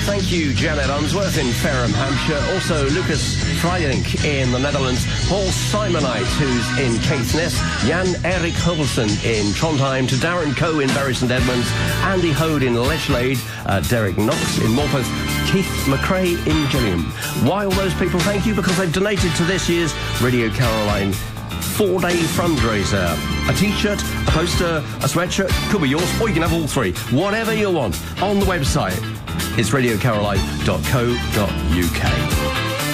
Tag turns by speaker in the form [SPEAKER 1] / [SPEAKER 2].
[SPEAKER 1] Thank you, Janet Unsworth in Fareham, Hampshire. Also, Lucas Freyink in the Netherlands. Paul Simonite, who's in Caithness. Jan-Erik Hulsen in Trondheim. To Darren Coe in Bury St Edmunds. Andy Hode in Lechlade. Derek Knox in Morpeth. Keith McRae in Gillingham. Why all those people? Thank you, because they've donated to this year's Radio Caroline 4-day fundraiser. A t-shirt, a poster, a sweatshirt, could be yours, or you can have all three. Whatever you want. On the website, it's radiocaroline.co.uk.